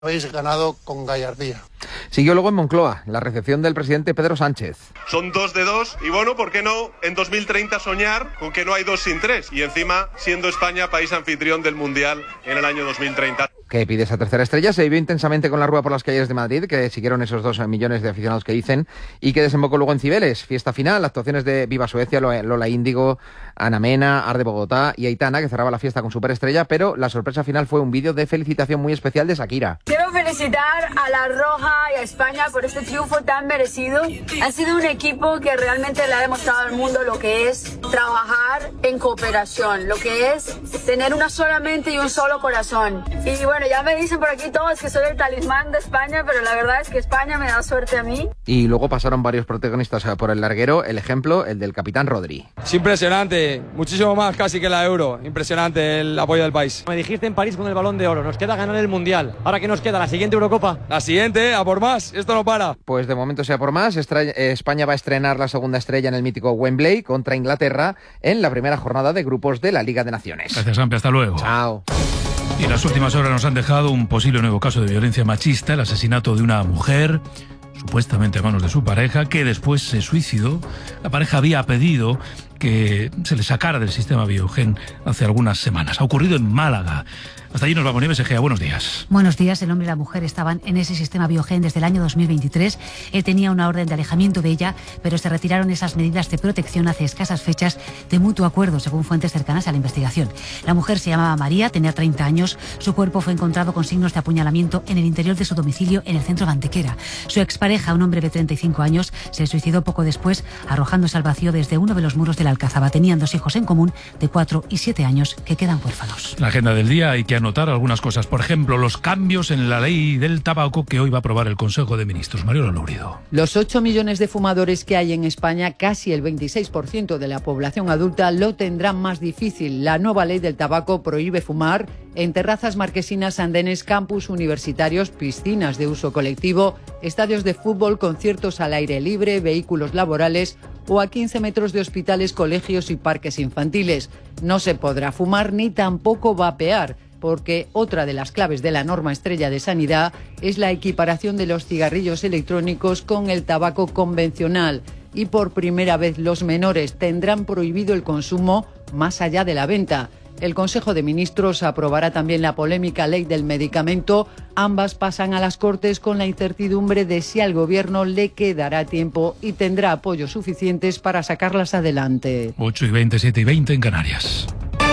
Habéis ganado con gallardía. Siguió luego en Moncloa, la recepción del presidente Pedro Sánchez. Son 2 de 2 y bueno, ¿por qué no en 2030 soñar con que no hay 2 sin 3? Y encima siendo España país anfitrión del Mundial en el año 2030. Que pide esa tercera estrella se vivió intensamente con la Rúa por las calles de Madrid, que siguieron esos 2 millones de aficionados que dicen, y que desembocó luego en Cibeles. Fiesta final, actuaciones de Viva Suecia, Lola Índigo, Ana Mena, Arde Bogotá y Aitana, que cerraba la fiesta con superestrella, pero la sorpresa final fue un vídeo de felicitación muy especial de Shakira. Quiero felicitar a La Roja y a España por este triunfo tan merecido. Ha sido un equipo que realmente le ha demostrado al mundo lo que es trabajar en cooperación, lo que es tener una sola mente y un solo corazón. Y bueno, ya me dicen por aquí todos que soy el talismán de España, pero la verdad es que España me da suerte a mí. Y luego pasaron varios protagonistas por el larguero, el ejemplo, el del capitán Rodri. Es impresionante, muchísimo más casi que la Euro, impresionante el apoyo del país. Me dijiste en París con el Balón de Oro, nos queda ganar el Mundial. ¿Ahora qué nos queda? ¿La siguiente Eurocopa? La siguiente, a por más, esto no para. Pues de momento sea por más, España va a estrenar la segunda estrella en el mítico Wembley contra Inglaterra en la primera jornada de grupos de la Liga de Naciones. Gracias, Ampi, hasta luego. Chao. Y las últimas horas nos han dejado un posible nuevo caso de violencia machista, el asesinato de una mujer, supuestamente a manos de su pareja, que después se suicidó. La pareja había pedido que se le sacara del sistema Biogen hace algunas semanas. Ha ocurrido en Málaga. Hasta allí nos vamos, Nieves Egea. Buenos días. Buenos días. El hombre y la mujer estaban en ese sistema Biogen desde el año 2023. Él tenía una orden de alejamiento de ella, pero se retiraron esas medidas de protección hace escasas fechas de mutuo acuerdo, según fuentes cercanas a la investigación. La mujer se llamaba María, tenía 30 años. Su cuerpo fue encontrado con signos de apuñalamiento en el interior de su domicilio en el centro de Antequera. Su expareja, un hombre de 35 años, se suicidó poco después, arrojándose al vacío desde uno de los muros de la Alcazaba. Tenían 2 hijos en común de 4 y 7 años que quedan huérfanos. La agenda del día, hay que anotar algunas cosas. Por ejemplo, los cambios en la ley del tabaco que hoy va a aprobar el Consejo de Ministros. Mariola Lourido. Los 8 millones de fumadores que hay en España, casi el 26% de la población adulta, lo tendrán más difícil. La nueva ley del tabaco prohíbe fumar en terrazas marquesinas, andenes, campus universitarios, piscinas de uso colectivo, estadios de fútbol, conciertos al aire libre, vehículos laborales o a 15 metros de hospitales, colegios y parques infantiles. No se podrá fumar ni tampoco vapear, porque otra de las claves de la norma estrella de Sanidad es la equiparación de los cigarrillos electrónicos con el tabaco convencional. Y por primera vez los menores tendrán prohibido el consumo más allá de la venta. El Consejo de Ministros aprobará también la polémica ley del medicamento. Ambas pasan a las Cortes con la incertidumbre de si al Gobierno le quedará tiempo y tendrá apoyos suficientes para sacarlas adelante. 8:20, 7:20 en Canarias.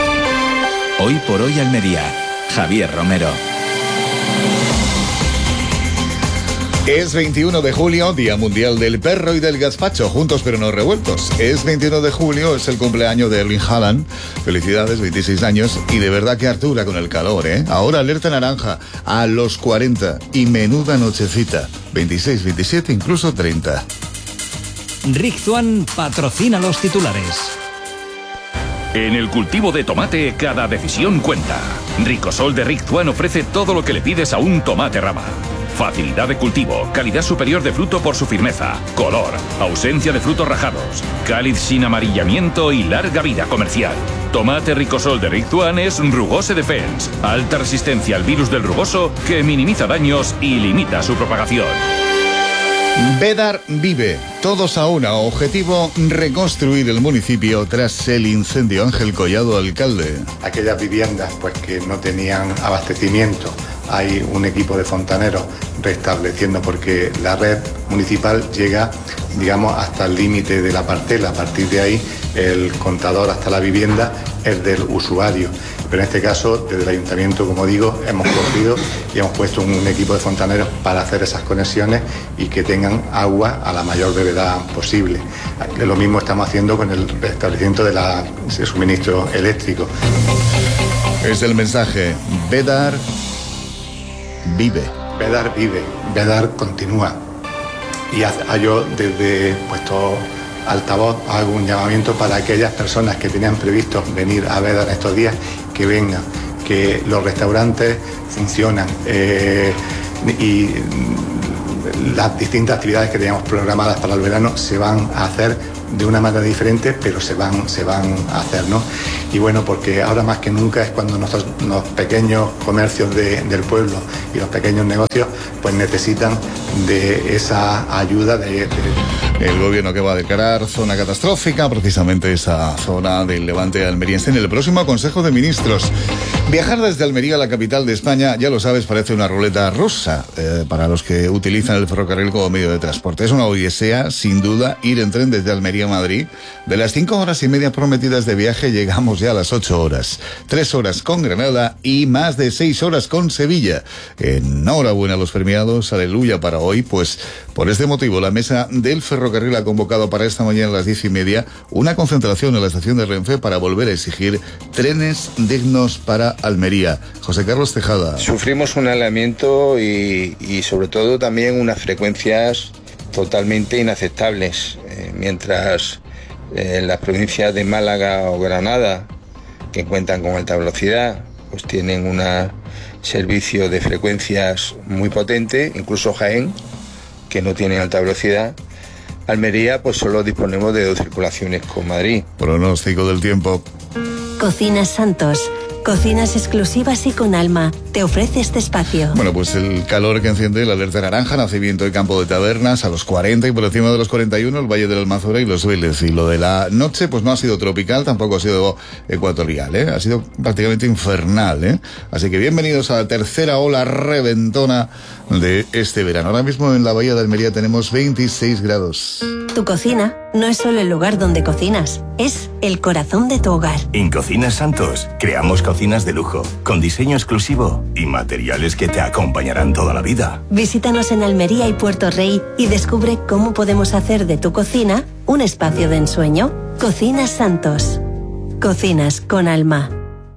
Hoy por hoy Almería. Javier Romero. Es 21 de julio, Día Mundial del Perro y del Gazpacho, juntos pero no revueltos. Es 21 de julio, es el cumpleaños de Erling Haaland. Felicidades, 26 años. Y de verdad que Artura con el calor, ¿eh? Ahora alerta naranja a los 40. Y menuda nochecita. 26, 27, incluso 30. Rictuan patrocina los titulares. En el cultivo de tomate, cada decisión cuenta. Ricosol de Rictuan ofrece todo lo que le pides a un tomate rama. Facilidad de cultivo, calidad superior de fruto por su firmeza, color, ausencia de frutos rajados, cáliz sin amarillamiento y larga vida comercial. Tomate Ricosol de Rictuan es Rugose Defense, alta resistencia al virus del rugoso que minimiza daños y limita su propagación. Bedar vive. Todos a una. Objetivo, reconstruir el municipio tras el incendio. Ángel Collado, alcalde. Aquellas viviendas pues que no tenían abastecimiento, hay un equipo de fontaneros restableciendo, porque la red municipal llega, digamos, hasta el límite de la parcela. A partir de ahí, el contador hasta la vivienda es del usuario. Pero en este caso, desde el ayuntamiento, como digo, hemos cogido y hemos puesto un equipo de fontaneros para hacer esas conexiones y que tengan agua a la mayor brevedad posible. Lo mismo estamos haciendo con el restablecimiento del suministro eléctrico. Es el mensaje. Bedar vive. Bedar vive. Bedar continúa. Y yo desde puesto altavoz hago un llamamiento para aquellas personas que tenían previsto venir a Bedar estos días, que vengan, que los restaurantes funcionan y las distintas actividades que teníamos programadas para el verano se van a hacer de una manera diferente, pero se van a hacer, ¿no? Y bueno, porque ahora más que nunca es cuando los pequeños comercios del pueblo y los pequeños negocios pues necesitan de esa ayuda El gobierno que va a declarar zona catastrófica, precisamente esa zona del Levante almeriense, en el próximo Consejo de Ministros. Viajar desde Almería a la capital de España, ya lo sabes, parece una ruleta rusa para los que utilizan el ferrocarril como medio de transporte. Es una odisea, sin duda, ir en tren desde Almería a Madrid. De las 5 horas y media prometidas de viaje, llegamos ya a las 8 horas. 3 horas con Granada y más de 6 horas con Sevilla. Enhorabuena a los premiados, aleluya para hoy, pues por este motivo la mesa del ferrocarril ha convocado para esta mañana a las 10:30 una concentración en la estación de Renfe para volver a exigir trenes dignos para Almería. José Carlos Tejada. Sufrimos un alamiento y sobre todo también unas frecuencias totalmente inaceptables. Mientras las provincias de Málaga o Granada, que cuentan con alta velocidad, pues tienen un servicio de frecuencias muy potente, incluso Jaén, que no tiene alta velocidad. Almería, pues solo disponemos de 2 circulaciones con Madrid. Pronóstico del tiempo. Cocinas Santos. Cocinas exclusivas y con alma. Te ofrece este espacio. Bueno, pues el calor que enciende la alerta naranja, nacimiento y campo de tabernas a los 40 y por encima de los 41, el Valle de la Almanzora y los Vélez. Y lo de la noche, pues no ha sido tropical, tampoco ha sido ecuatorial, ¿eh? Ha sido prácticamente infernal, ¿eh? Así que bienvenidos a la tercera ola reventona de este verano. Ahora mismo en la Bahía de Almería tenemos 26 grados. Tu cocina no es solo el lugar donde cocinas, es el corazón de tu hogar. En Cocinas Santos creamos cocinas de lujo, con diseño exclusivo y materiales que te acompañarán toda la vida. Visítanos en Almería y Puerto Rey y descubre cómo podemos hacer de tu cocina un espacio de ensueño. Cocinas Santos. Cocinas con alma.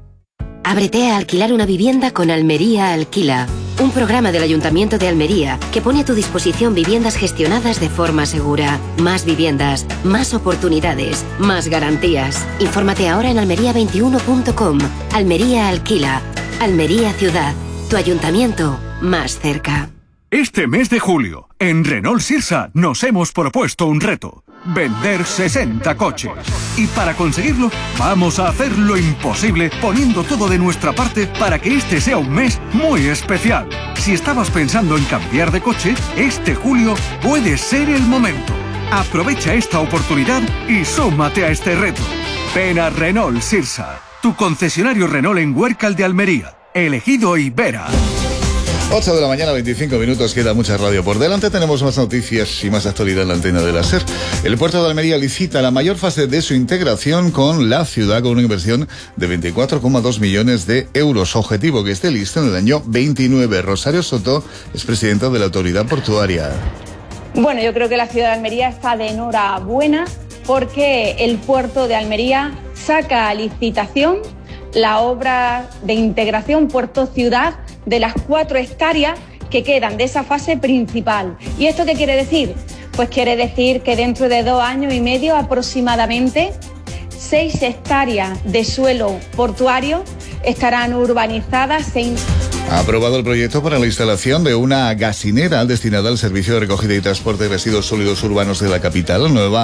Ábrete a alquilar una vivienda con Almería Alquila. Un programa del Ayuntamiento de Almería que pone a tu disposición viviendas gestionadas de forma segura. Más viviendas, más oportunidades, más garantías. Infórmate ahora en almería21.com. Almería Alquila. Almería Ciudad. Tu ayuntamiento más cerca. Este mes de julio, en Renault Sirsa nos hemos propuesto un reto: vender 60 coches. Y para conseguirlo, vamos a hacer lo imposible poniendo todo de nuestra parte para que este sea un mes muy especial. Si estabas pensando en cambiar de coche, este julio puede ser el momento. Aprovecha esta oportunidad y súmate a este reto. Ven a Renault Sirsa, tu concesionario Renault en Huércal de Almería. Elegido Ibera. 8 de la mañana, 25 minutos, queda mucha radio por delante. Tenemos más noticias y más actualidad en la antena de la SER. El puerto de Almería licita la mayor fase de su integración con la ciudad, con una inversión de 24,2 millones de euros. Objetivo que esté listo en el año 29. Rosario Soto es presidenta de la autoridad portuaria. Bueno, yo creo que la ciudad de Almería está de enhorabuena porque el puerto de Almería saca a licitación la obra de integración puerto-ciudad de las 4 hectáreas que quedan de esa fase principal. ¿Y esto qué quiere decir? Pues quiere decir que dentro de 2 años y medio aproximadamente 6 hectáreas de suelo portuario estarán urbanizadas. Ha aprobado el proyecto para la instalación de una gasinera destinada al servicio de recogida y transporte de residuos sólidos urbanos de la capital. La nueva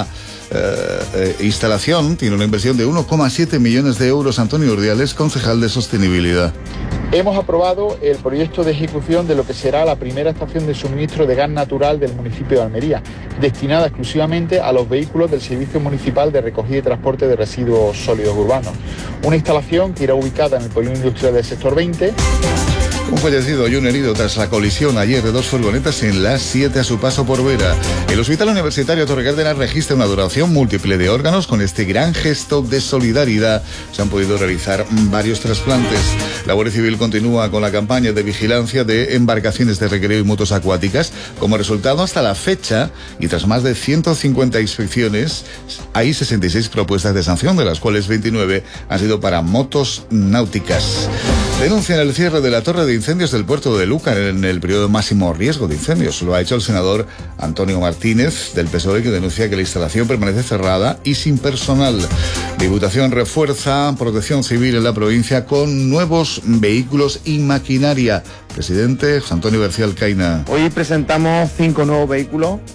instalación tiene una inversión de 1,7 millones de euros. Antonio Urdiales, concejal de Sostenibilidad. Hemos aprobado el proyecto de ejecución de lo que será la primera estación de suministro de gas natural del municipio de Almería, destinada exclusivamente a los vehículos del Servicio Municipal de Recogida y Transporte de Residuos Sólidos Urbanos. Una instalación que irá ubicada en el polígono industrial del sector 20. Un fallecido y un herido tras la colisión ayer de 2 furgonetas en la 7 a su paso por Vera. El Hospital Universitario Torre Cárdenas registra una donación múltiple de órganos. Con este gran gesto de solidaridad se han podido realizar varios trasplantes. La Guardia Civil continúa con la campaña de vigilancia de embarcaciones de recreo y motos acuáticas. Como resultado, hasta la fecha, y tras más de 150 inspecciones, hay 66 propuestas de sanción, de las cuales 29 han sido para motos náuticas. Denuncian el cierre de la torre de incendios del puerto de Lúcar en el periodo de máximo riesgo de incendios. Lo ha hecho el senador Antonio Martínez, del PSOE, que denuncia que la instalación permanece cerrada y sin personal. Diputación refuerza protección civil en la provincia con nuevos vehículos y maquinaria. Presidente José Antonio García Alcaina. Hoy presentamos 5 nuevos vehículos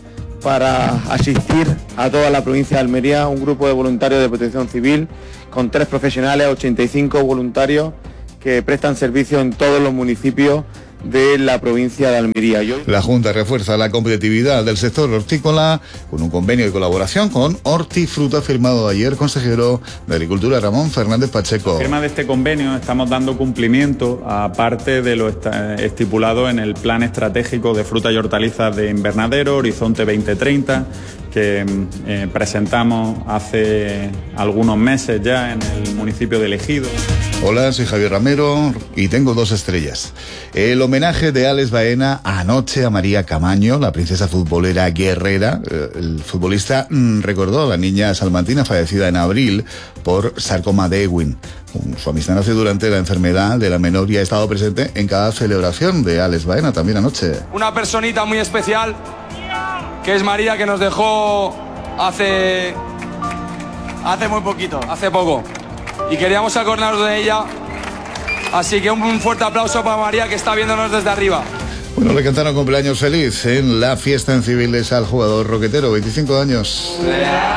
para asistir a toda la provincia de Almería, un grupo de voluntarios de protección civil con 3 profesionales, 85 voluntarios que prestan servicio en todos los municipios de la provincia de Almería. La Junta refuerza la competitividad del sector hortícola con un convenio de colaboración con Hortifruta firmado ayer consejero de Agricultura Ramón Fernández Pacheco. Con la firma de este convenio estamos dando cumplimiento a parte de lo estipulado en el Plan Estratégico de Frutas y Hortalizas de Invernadero, Horizonte 2030, que presentamos hace algunos meses ya en el municipio de Ejido. Hola, soy Javier Ramero y tengo 2 estrellas. El homenaje de Alex Baena anoche a María Camaño, la princesa futbolera guerrera. El futbolista recordó a la niña salmantina fallecida en abril por sarcoma de Ewing. Su amistad nació durante la enfermedad de la menor y ha estado presente en cada celebración de Alex Baena, también anoche. Una personita muy especial, que es María, que nos dejó hace muy poquito, hace poco. Y queríamos acordarnos de ella, así que un fuerte aplauso para María, que está viéndonos desde arriba. Bueno, le cantaron cumpleaños feliz en la fiesta en Cibeles al jugador roquetero, 25 años.